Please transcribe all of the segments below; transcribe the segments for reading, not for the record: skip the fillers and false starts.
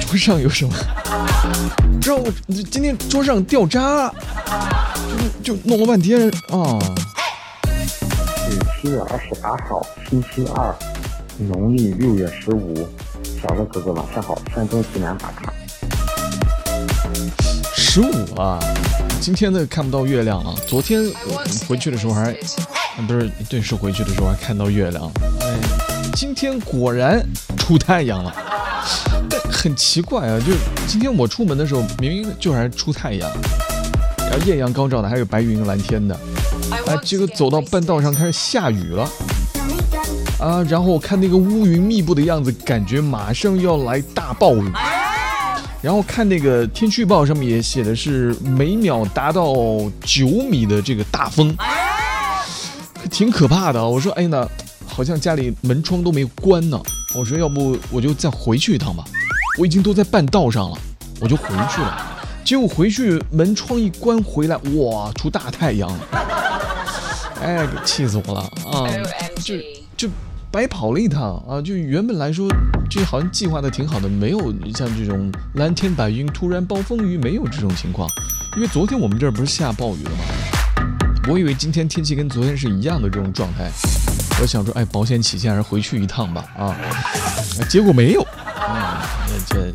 桌上有什么？知道我今天桌上掉渣，就弄了半天啊。 是7月28号，星期二，农历6月15。小乐哥哥晚上好，山东济南打卡。 15啊，今天的看不到月亮了。昨天我回去的时候还，不是，对，是回去的时候还看到月亮。哎，今天果然出太阳了。但很奇怪啊，就今天我出门的时候，明明就还出太阳，然后艳阳高照的，还有白云蓝天的。哎，结果走到半道上开始下雨了。啊，然后我看那个乌云密布的样子，感觉马上要来大暴雨。然后看那个天气预报上面也写的是每秒达到9米的这个大风，挺可怕的。我说，哎呢，好像家里门窗都没有关呢。我说，要不我就再回去一趟吧。我已经都在半道上了，我就回去了。结果回去门窗一关回来，哇，出大太阳了。哎，给气死我了啊！就白跑了一趟啊！就原本来说，这好像计划的挺好的，没有像这种蓝天白云突然暴风雨，没有这种情况。因为昨天我们这儿不是下暴雨了吗？我以为今天天气跟昨天是一样的这种状态，我想说，哎，保险起见还是回去一趟吧啊！结果没有，这。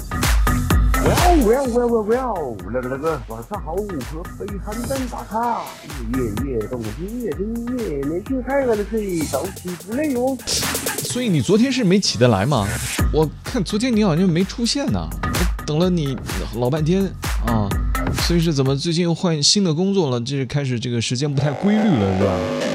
well，那个，晚上好，和北韩灯打卡，夜动听，夜听夜，年轻海岸的水，早起不累哦。 所以你昨天是没起得来吗？我看昨天你好像没出现呢，我等了你老半天啊。所以是怎么最近又换新的工作了？这开始这个时间不太规律了，是吧？